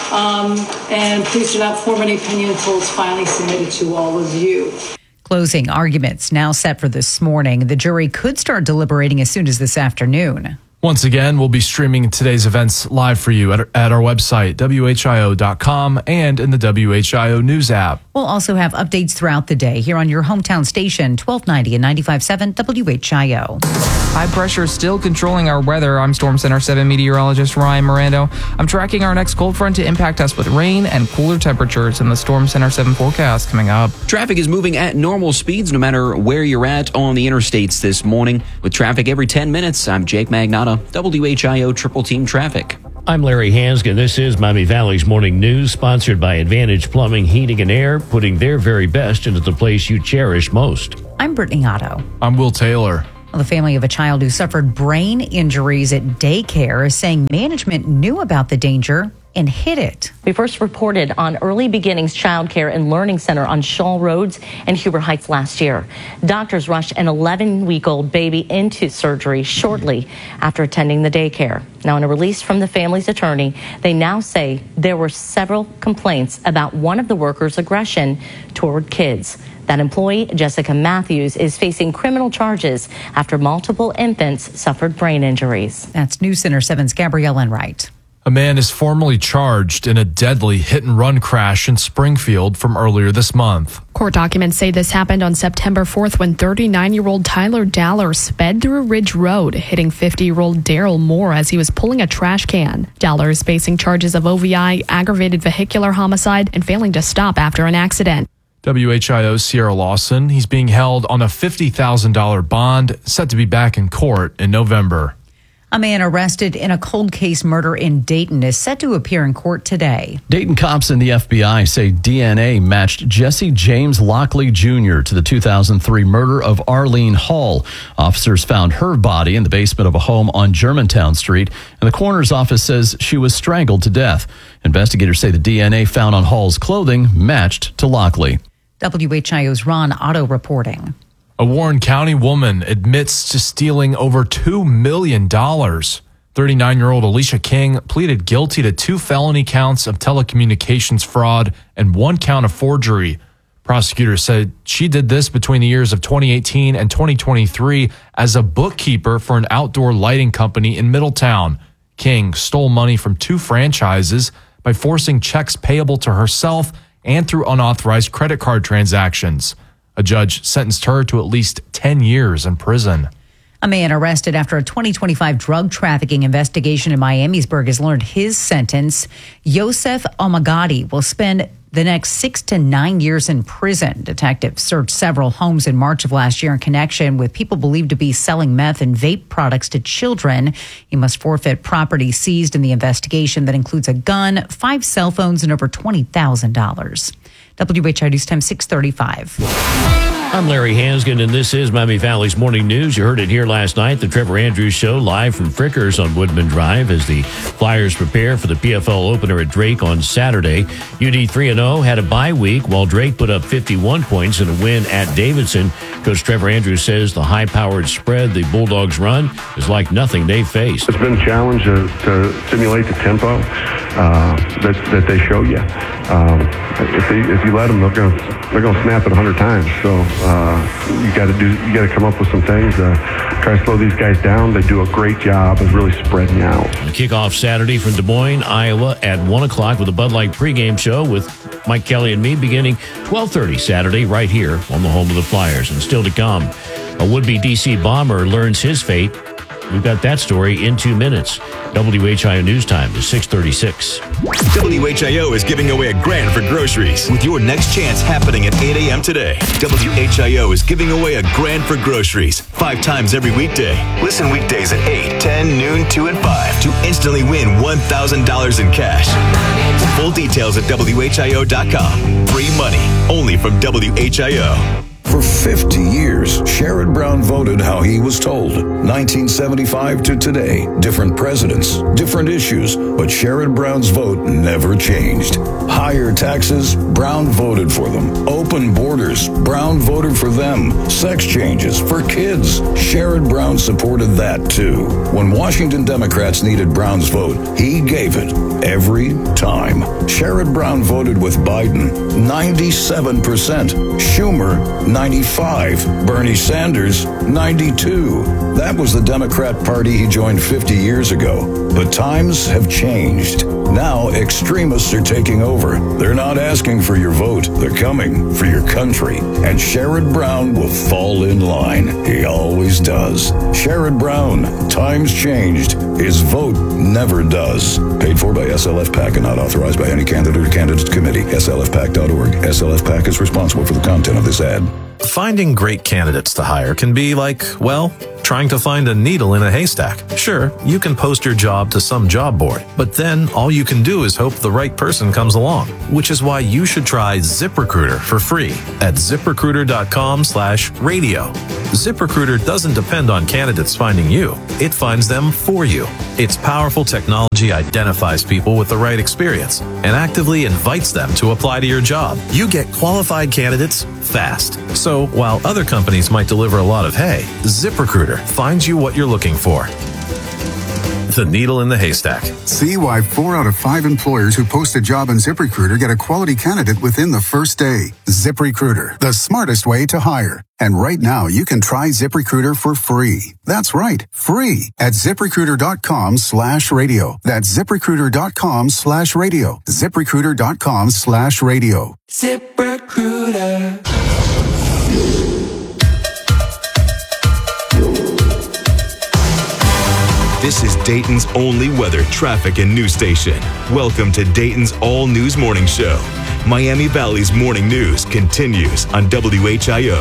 And please do not form any opinion until it's finally submitted to all of you. Closing arguments now set for this morning. The jury could start deliberating as soon as this afternoon. Once again, we'll be streaming today's events live for you at our website, WHIO.com, and in the WHIO News app. We'll also have updates throughout the day here on your hometown station, 1290 and 95.7 WHIO. High pressure still controlling our weather. I'm Storm Center 7 meteorologist Ryan Mirando. I'm tracking our next cold front to impact us with rain and cooler temperatures in the Storm Center 7 forecast coming up. Traffic is moving at normal speeds no matter where you're at on the interstates this morning. With traffic every 10 minutes, I'm Jake Magnotta, WHIO Triple Team Traffic. I'm Larry Hansgen. This is Miami Valley's Morning News, sponsored by Advantage Plumbing, Heating, and Air, putting their very best into the place you cherish most. I'm Brittany Otto. I'm Will Taylor. Well, the family of a child who suffered brain injuries at daycare is saying management knew about the danger and hid it. We first reported on Early Beginnings Child Care and Learning Center on Shaw Roads and Huber Heights last year. Doctors rushed an 11-week-old baby into surgery shortly after attending the daycare. Now, in a release from the family's attorney, they now say there were several complaints about one of the workers' aggression toward kids. That employee, Jessica Matthews, is facing criminal charges after multiple infants suffered brain injuries. That's News Center 7's Gabrielle Enright. A man is formally charged in a deadly hit-and-run crash in Springfield from earlier this month. Court documents say this happened on September 4th when 39-year-old Tyler Daller sped through Ridge Road, hitting 50-year-old Daryl Moore as he was pulling a trash can. Daller is facing charges of OVI, aggravated vehicular homicide, and failing to stop after an accident. WHIO's Sierra Lawson, he's being held on a $50,000 bond, set to be back in court in November. A man arrested in a cold case murder in Dayton is set to appear in court today. Dayton cops and the FBI say DNA matched Jesse James Lockley Jr. to the 2003 murder of Arlene Hall. Officers found her body in the basement of a home on Germantown Street, and the coroner's office says she was strangled to death. Investigators say the DNA found on Hall's clothing matched to Lockley. WHIO's Ron Otto reporting. A Warren County woman admits to stealing over $2 million. 39-year-old Alicia King pleaded guilty to 2 felony counts of telecommunications fraud and 1 count of forgery. Prosecutors said she did this between the years of 2018 and 2023 as a bookkeeper for an outdoor lighting company in Middletown. King stole money from 2 franchises by forcing checks payable to herself and through unauthorized credit card transactions. A judge sentenced her to at least 10 years in prison. A man arrested after a 2025 drug trafficking investigation in Miamisburg has learned his sentence. Yosef Omagadi will spend the next 6 to 9 years in prison. Detectives searched several homes in March of last year in connection with people believed to be selling meth and vape products to children. He must forfeit property seized in the investigation that includes a gun, 5 cell phones, and over $20,000. WHIO News Time 6:35. I'm Larry Hansgen, and this is Miami Valley's Morning News. You heard it here last night, the Trevor Andrews Show, live from Frickers on Woodman Drive as the Flyers prepare for the PFL opener at Drake on Saturday. UD 3-0 had a bye week while Drake put up 51 points in a win at Davidson. Coach Trevor Andrews says the high-powered spread the Bulldogs run is like nothing they've faced. It's been a challenge to simulate the tempo that they show you. If you let them, they're going to snap it 100 times. So you got to come up with some things. Try to slow these guys down. They do a great job of really spreading out. The kickoff Saturday from Des Moines, Iowa at 1 o'clock with a Bud Light pregame show with Mike Kelly and me beginning 12:30 Saturday right here on the home of the Flyers. And still to come, a would-be DC Bomber learns his fate. We've got that story in 2 minutes. WHIO News Time is 6:36. WHIO is giving away $1,000 for groceries with your next chance happening at 8 a.m. today. WHIO is giving away $1,000 for groceries 5 times every weekday. Listen weekdays at 8, 10, noon, 2, and 5 to instantly win $1,000 in cash. Full details at WHIO.com. Free money only from WHIO. For 50 years, Sherrod Brown voted how he was told. 1975 to today, different presidents, different issues, but Sherrod Brown's vote never changed. Higher taxes, Brown voted for them. Open borders, Brown voted for them. Sex changes for kids, Sherrod Brown supported that too. When Washington Democrats needed Brown's vote, he gave it every time. Sherrod Brown voted with Biden, 97%. Schumer, 95. Bernie Sanders, 92. That was the Democrat Party he joined 50 years ago. But times have changed. Now extremists are taking over. They're not asking for your vote. They're coming for your country. And Sherrod Brown will fall in line. He always does. Sherrod Brown, times changed. His vote never does. Paid for by SLF PAC and not authorized by any candidate or candidate committee. SLFPAC.org. SLF PAC is responsible for the content of this ad. Finding great candidates to hire can be like, well, trying to find a needle in a haystack. Sure, you can post your job to some job board, but then all you can do is hope the right person comes along, which is why you should try ZipRecruiter for free at ZipRecruiter.com/radio. ZipRecruiter doesn't depend on candidates finding you. It finds them for you. Its powerful technology identifies people with the right experience and actively invites them to apply to your job. You get qualified candidates fast. So while other companies might deliver a lot of hay, ZipRecruiter finds you what you're looking for. The needle in the haystack. See why 4 out of 5 employers who post a job on ZipRecruiter get a quality candidate within the first day. ZipRecruiter, the smartest way to hire. And right now, you can try ZipRecruiter for free. That's right, free at ZipRecruiter.com/radio. That's ZipRecruiter.com/radio. ZipRecruiter.com/radio. ZipRecruiter. This is Dayton's only weather, traffic, and news station. Welcome to Dayton's All News Morning Show. Miami Valley's morning news continues on WHIO.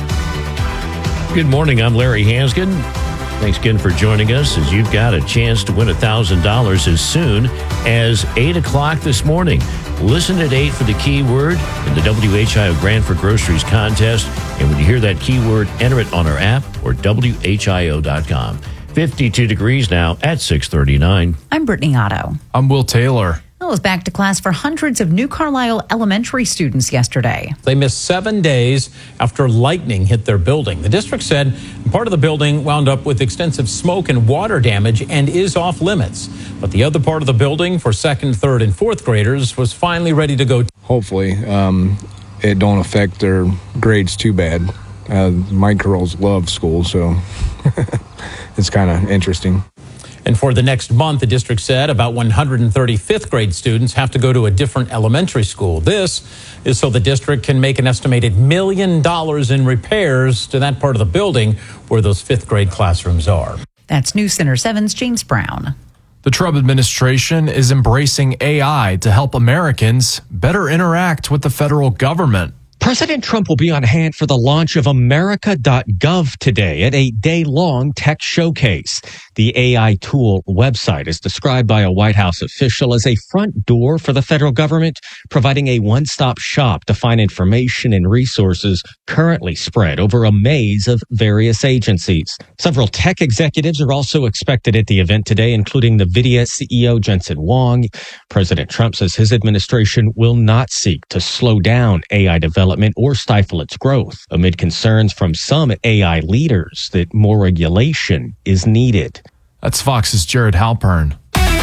Good morning. I'm Larry Hansgen. Thanks again for joining us as you've got a chance to win $1,000 as soon as 8 o'clock this morning. Listen at 8 for the keyword in the WHIO Grand for Groceries contest. And when you hear that keyword, enter it on our app or WHIO.com. 52 degrees now at 6:39. I'm Brittany Otto. I'm Will Taylor. It was back to class for hundreds of New Carlisle elementary students yesterday. They missed 7 days after lightning hit their building. The district said part of the building wound up with extensive smoke and water damage and is off limits. But the other part of the building for 2nd, 3rd, and 4th graders was finally ready to go. Hopefully, it don't affect their grades too bad. My girls love school, so it's kind of interesting. And for the next month, the district said about 130 5th grade students have to go to a different elementary school. This is so the district can make an estimated $1 million in repairs to that part of the building where those 5th grade classrooms are. That's News Center 7's James Brown. The Trump administration is embracing AI to help Americans better interact with the federal government. President Trump will be on hand for the launch of America.gov today at a day-long tech showcase. The AI tool website is described by a White House official as a front door for the federal government, providing a one-stop shop to find information and resources currently spread over a maze of various agencies. Several tech executives are also expected at the event today, including NVIDIA CEO Jensen Huang. President Trump says his administration will not seek to slow down AI development or stifle its growth, amid concerns from some AI leaders that more regulation is needed. That's Fox's Jared Halpern.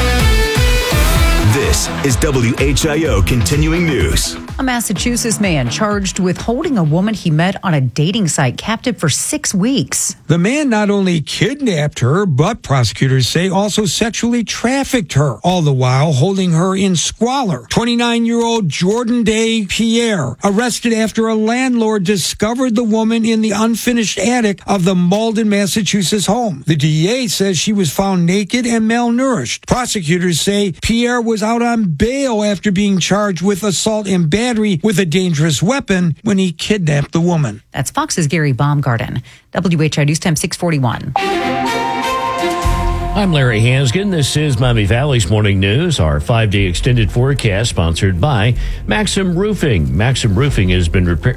This is WHIO Continuing News. A Massachusetts man charged with holding a woman he met on a dating site captive for 6 weeks. The man not only kidnapped her, but prosecutors say also sexually trafficked her, all the while holding her in squalor. 29-year-old Jordan Day Pierre, arrested after a landlord discovered the woman in the unfinished attic of the Malden, Massachusetts home. The DA says she was found naked and malnourished. Prosecutors say Pierre was out on bail after being charged with assault and battery with a dangerous weapon when he kidnapped the woman. That's Fox's Gary Baumgarten. WHIO News Time 641. I'm Larry Hansgen. This is Miami Valley's Morning News, our 5-day extended forecast sponsored by Maxim Roofing. Maxim Roofing has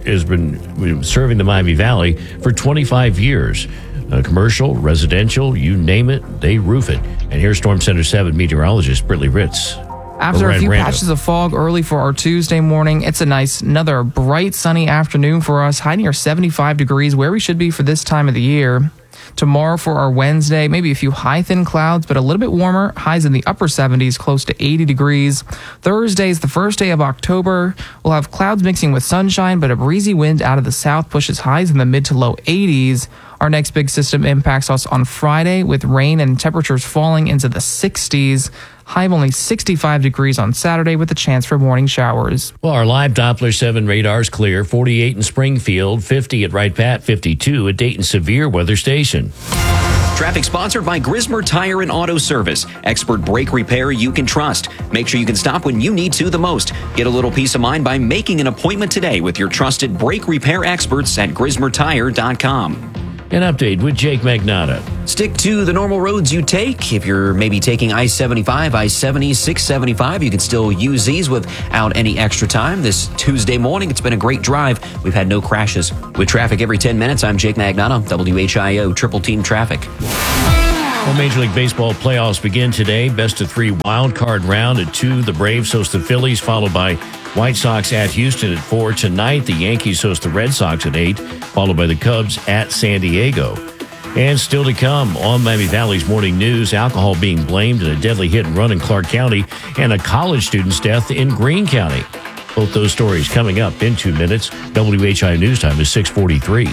been serving the Miami Valley for 25 years. Commercial, residential, you name it, they roof it. And here's Storm Center 7 meteorologist Brittany Ritz. After a few patches of fog early for our Tuesday morning, it's another bright sunny afternoon for us, high near 75 degrees, where we should be for this time of the year. Tomorrow for our Wednesday, maybe a few high thin clouds, but a little bit warmer, highs in the upper 70s, close to 80 degrees. Thursday is the first day of October. We'll have clouds mixing with sunshine, but a breezy wind out of the south pushes highs in the mid to low 80s. Our next big system impacts us on Friday with rain and temperatures falling into the 60s. High of only 65 degrees on Saturday with a chance for morning showers. Well, our live Doppler 7 radar's clear. 48 in Springfield, 50 at Wright Pat, 52 at Dayton Severe Weather Station. Traffic sponsored by Grismer Tire and Auto Service. Expert brake repair you can trust. Make sure you can stop when you need to the most. Get a little peace of mind by making an appointment today with your trusted brake repair experts at GrismerTire.com. An update with Jake Magnotta. Stick to the normal roads you take. If you're maybe taking I-75, I-70, 675, you can still use these without any extra time. This Tuesday morning, it's been a great drive. We've had no crashes. With traffic every 10 minutes, I'm Jake Magnotta, WHIO Triple Team Traffic. Well, Major League Baseball playoffs begin today. Best of 3 wild card round at 2. The Braves host the Phillies, followed by White Sox at Houston at 4. Tonight, the Yankees host the Red Sox at 8, followed by the Cubs at San Diego. And still to come on Miami Valley's Morning News, alcohol being blamed in a deadly hit and run in Clark County and a college student's death in Greene County. Both those stories coming up in 2 minutes. WHIO News Time is 6:43.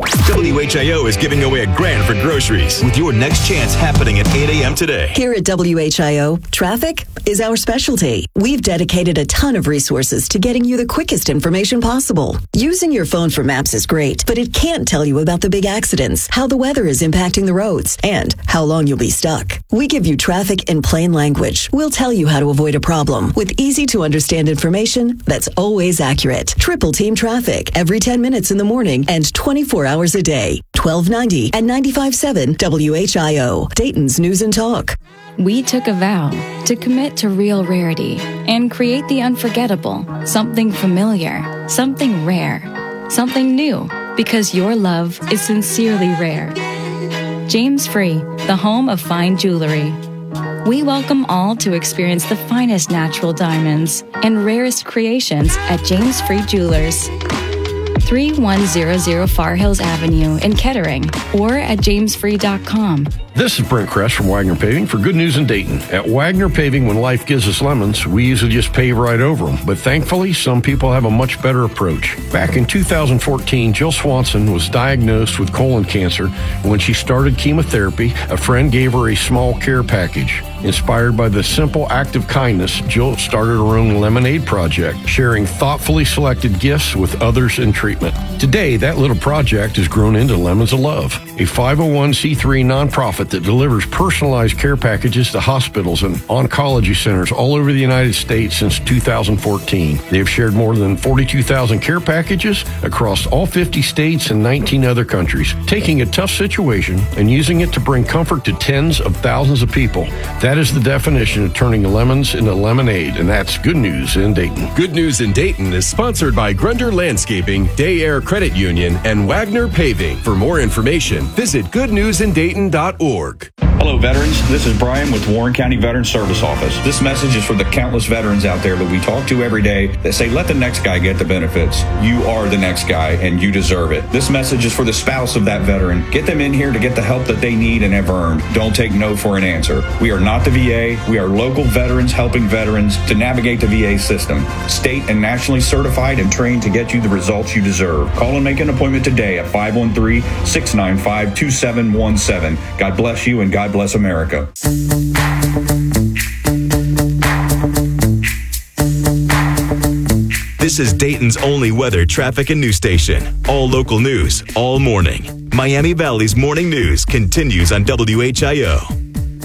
WHIO is giving away $1,000 for groceries with your next chance happening at 8 a.m. today. Here at WHIO, traffic is our specialty. We've dedicated a ton of resources to getting you the quickest information possible. Using your phone for maps is great, but it can't tell you about the big accidents, how the weather is impacting the roads, and how long you'll be stuck. We give you traffic in plain language. We'll tell you how to avoid a problem with easy-to-understand information that's always accurate. Triple Team Traffic every 10 minutes in the morning and 24 hours a day. 1290 and 95.7 WHIO, Dayton's News and Talk. We took a vow to commit to real rarity and create the unforgettable, something familiar, something rare, something new, because your love is sincerely rare. James Free, the home of fine jewelry. We welcome all to experience the finest natural diamonds and rarest creations at James Free Jewelers. 3100 Far Hills Avenue in Kettering or at jamesfree.com. This is Brent Kress from Wagner Paving for Good News in Dayton. At Wagner Paving, when life gives us lemons, we usually just pave right over them. But thankfully, some people have a much better approach. Back in 2014, Jill Swanson was diagnosed with colon cancer. When she started chemotherapy, a friend gave her a small care package. Inspired by the simple act of kindness, Jill started her own lemonade project, sharing thoughtfully selected gifts with others in treatment. Today, that little project has grown into Lemons of Love, a 501c3 nonprofit that delivers personalized care packages to hospitals and oncology centers all over the United States since 2014. They have shared more than 42,000 care packages across all 50 states and 19 other countries, taking a tough situation and using it to bring comfort to tens of thousands of people. That is the definition of turning lemons into lemonade, and that's Good News in Dayton. Good News in Dayton is sponsored by Grunder Landscaping, Day Air Credit Union, and Wagner Paving. For more information, visit goodnewsindayton.org. Hello, veterans. This is Brian with Warren County Veteran Service Office. This message is for the countless veterans out there that we talk to every day that say, let the next guy get the benefits. You are the next guy, and you deserve it. This message is for the spouse of that veteran. Get them in here to get the help that they need and have earned. Don't take no for an answer. We are not the VA. We are local veterans helping veterans to navigate the VA system. State and nationally certified and trained to get you the results you deserve. Call and make an appointment today at 513-695-2717. God bless you and God bless America. This is Dayton's only weather, traffic, and news station. All local news, all morning. Miami Valley's Morning News continues on WHIO.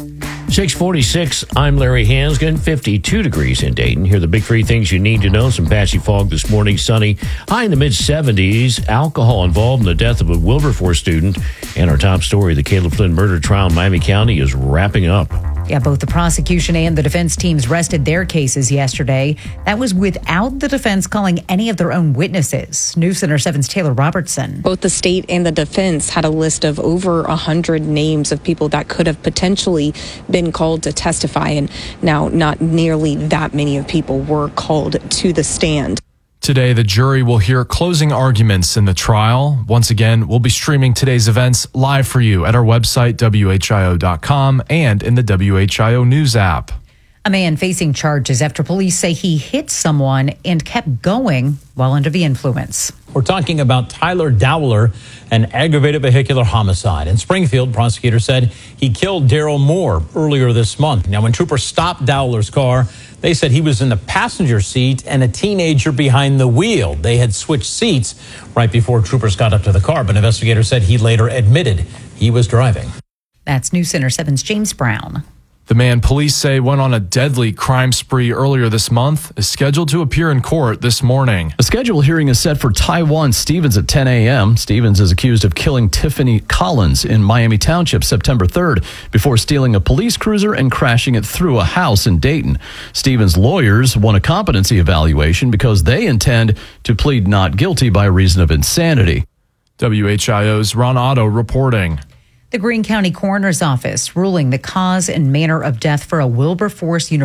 646, I'm Larry Hansgen, 52 degrees in Dayton. Here are the big three things you need to know. Some patchy fog this morning, sunny, high in the mid-70s. Alcohol involved in the death of a Wilberforce student. And our top story, the Caleb Flynn murder trial in Miami County is wrapping up. Yeah, both the prosecution and the defense teams rested their cases yesterday. That was without the defense calling any of their own witnesses. News Center 7's Taylor Robertson. Both the state and the defense had a list of over 100 names of people that could have potentially been called to testify, and now not nearly that many of people were called to the stand. Today, the jury will hear closing arguments in the trial. Once again, we'll be streaming today's events live for you at our website, WHIO.com, and in the WHIO News app. A man facing charges after police say he hit someone and kept going while under the influence. We're talking about Tyler Dowler, an aggravated vehicular homicide. In Springfield, prosecutors said he killed Daryl Moore earlier this month. Now, when troopers stopped Dowler's car, they said he was in the passenger seat and a teenager behind the wheel. They had switched seats right before troopers got up to the car, but investigators said he later admitted he was driving. That's News Center 7's James Brown. The man police say went on a deadly crime spree earlier this month is scheduled to appear in court this morning. A scheduled hearing is set for Taiwan Stevens at 10 a.m. Stevens is accused of killing Tiffany Collins in Miami Township September 3rd before stealing a police cruiser and crashing it through a house in Dayton. Stevens' lawyers won a competency evaluation because they intend to plead not guilty by reason of insanity. WHIO's Ron Otto reporting. The Greene County Coroner's Office ruling the cause and manner of death for a Wilberforce University